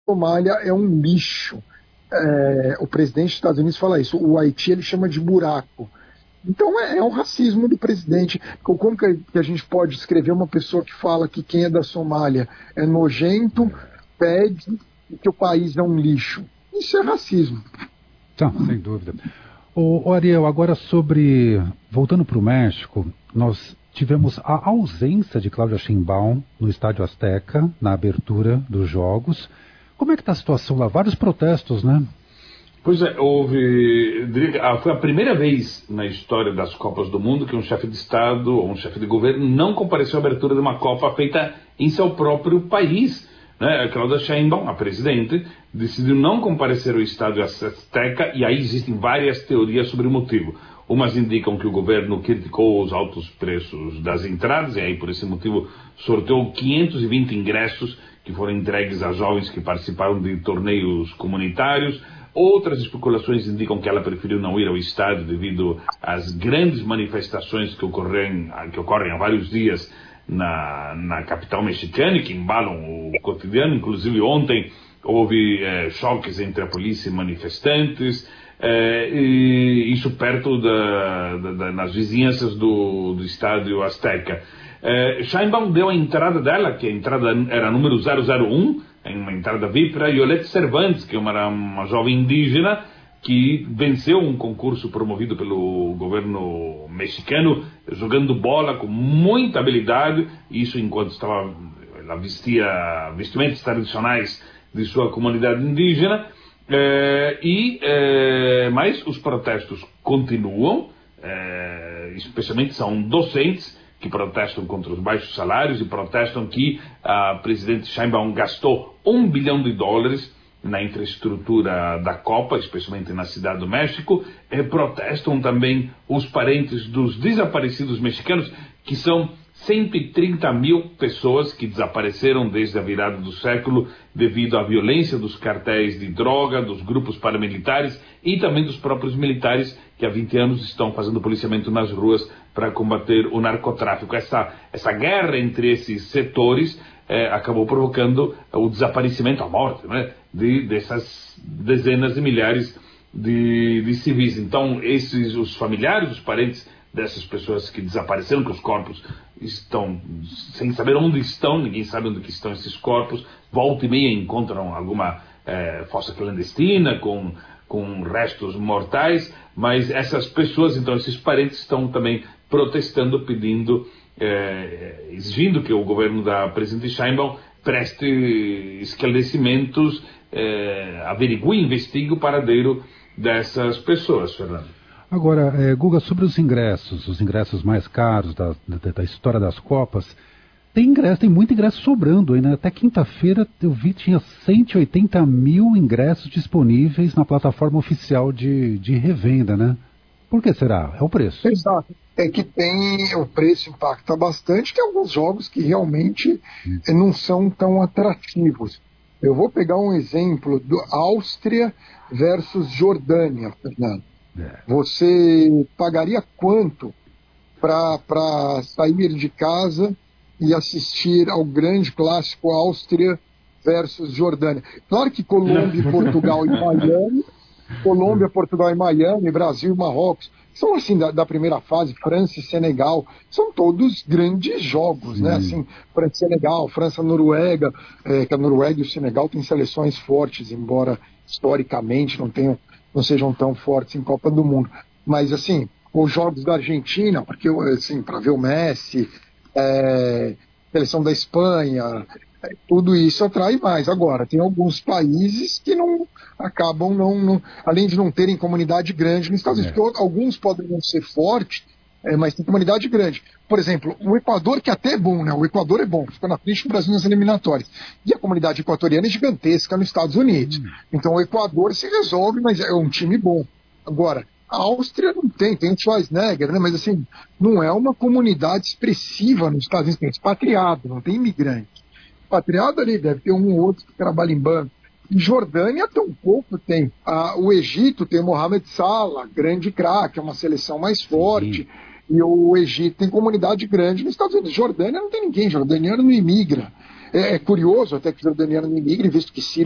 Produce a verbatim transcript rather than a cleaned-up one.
Somália é um lixo. É, o presidente dos Estados Unidos fala isso. O Haiti ele chama de buraco. Então é, é um racismo do presidente. Como que a gente pode escrever uma pessoa que fala que quem é da Somália é nojento, pede e que o país é um lixo? Isso é racismo. Então, sem dúvida. Ô, Ariel, agora sobre... Voltando para o México, nós tivemos a ausência de Claudia Sheinbaum no Estádio Azteca, na abertura dos Jogos. Como é que está a situação lá? Vários protestos, né? Pois é, houve... Foi a primeira vez na história das Copas do Mundo que um chefe de Estado ou um chefe de governo não compareceu à abertura de uma Copa feita em seu próprio país. Né? A Claudia Sheinbaum, a presidente, decidiu não comparecer ao Estádio Azteca, e aí existem várias teorias sobre o motivo. Umas indicam que o governo criticou os altos preços das entradas, e aí por esse motivo sorteou quinhentos e vinte ingressos que foram entregues a jovens que participaram de torneios comunitários. Outras especulações indicam que ela preferiu não ir ao estádio devido às grandes manifestações que ocorrem, que ocorrem há vários dias na, na capital mexicana e que embalam o cotidiano. Inclusive ontem houve é, choques entre a polícia e manifestantes, é, e isso perto da, da, da, nas vizinhanças do, do estádio Azteca. É, Sheinbaum deu a entrada dela, que a entrada era número zero zero um, uma entrada V I P, para Yolette Cervantes, que era uma jovem indígena que venceu um concurso promovido pelo governo mexicano, jogando bola com muita habilidade, isso enquanto estava, ela vestia vestimentos tradicionais de sua comunidade indígena, é, e, é, mas os protestos continuam, é, especialmente são docentes que protestam contra os baixos salários e protestam que a presidente Sheinbaum gastou um bilhão de dólares na infraestrutura da Copa, especialmente na Cidade do México. E protestam também os parentes dos desaparecidos mexicanos, que são cento e trinta mil pessoas que desapareceram desde a virada do século devido à violência dos cartéis de droga, dos grupos paramilitares e também dos próprios militares que há vinte anos estão fazendo policiamento nas ruas para combater o narcotráfico. Essa, essa guerra entre esses setores eh, acabou provocando o desaparecimento, a morte, né, de, dessas dezenas de milhares de, de civis. Então, esses, os familiares, os parentes dessas pessoas que desapareceram, que os corpos estão sem saber onde estão, ninguém sabe onde que estão esses corpos, volta e meia encontram alguma eh, fossa clandestina com, com restos mortais, mas essas pessoas, então esses parentes estão também protestando, pedindo, eh, exigindo que o governo da presidente Sheinbaum preste esclarecimentos, eh, averigue, investigue o paradeiro dessas pessoas, Fernando. Agora, é, Guga, sobre os ingressos, os ingressos mais caros da, da, da história das Copas, tem ingresso, tem muito ingresso sobrando ainda. Até quinta-feira eu vi que tinha cento e oitenta mil ingressos disponíveis na plataforma oficial de, de revenda, né? Por que será? É o preço. Exato. É que tem, o preço impacta bastante, que alguns jogos que realmente hum. não são tão atrativos. Eu vou pegar um exemplo do Áustria versus Jordânia, Fernando. Você pagaria quanto para sair de casa e assistir ao grande clássico Áustria versus Jordânia? Claro que Colômbia, Portugal e Miami, Colômbia, Portugal e Miami, Brasil e Marrocos, são assim da, da primeira fase, França e Senegal, são todos grandes jogos, Sim. né? Assim, França e Senegal, França, Noruega, é, que a Noruega e o Senegal têm seleções fortes, embora historicamente não tenham não sejam tão fortes em Copa do Mundo. Mas, assim, os jogos da Argentina, porque, assim, para ver o Messi, é, seleção da Espanha, é, tudo isso atrai mais. Agora, tem alguns países que não acabam, não, não, além de não terem comunidade grande nos Estados Unidos, é. porque alguns podem não ser fortes, é, mas tem comunidade grande. Por exemplo, o Equador, que até é bom, né? O Equador é bom, fica na frente do Brasil nas eliminatórias. E a comunidade equatoriana é gigantesca nos Estados Unidos. Hum. Então o Equador se resolve, mas é um time bom. Agora, a Áustria não tem, tem o Schwarzenegger, né? Mas assim, não é uma comunidade expressiva nos Estados Unidos, tem expatriado, não tem imigrante. Expatriado ali deve ter um ou outro que trabalha em banco. Em Jordânia, tão pouco tem. Ah, o Egito tem o Mohamed Salah, grande craque, é uma seleção mais forte. Sim. E o Egito tem comunidade grande nos Estados Unidos. Jordânia não tem ninguém, jordaniano não imigra. É, é curioso até que jordaniano não imigra, visto que Síria